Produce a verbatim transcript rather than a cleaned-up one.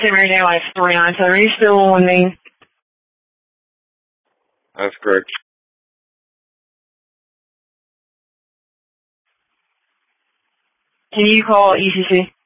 sitting right now at three nine seven. Are you still on me? That's correct. Can you call E C C?